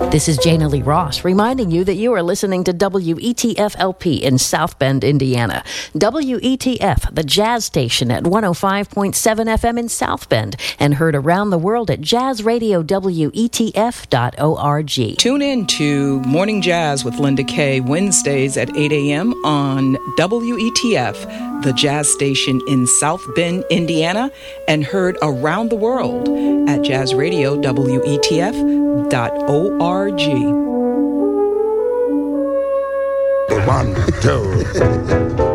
This is Jana Lee Ross reminding you that you are listening to WETF-LP in South Bend, Indiana. WETF, the jazz station at 105.7 FM in South Bend, and heard around the world at jazzradiowetf.org. Tune in to Morning Jazz with Linda Kay Wednesdays at 8 a.m. on WETF, the jazz station in South Bend, Indiana, and heard around the world at jazzradiowetf.org. 1, 2.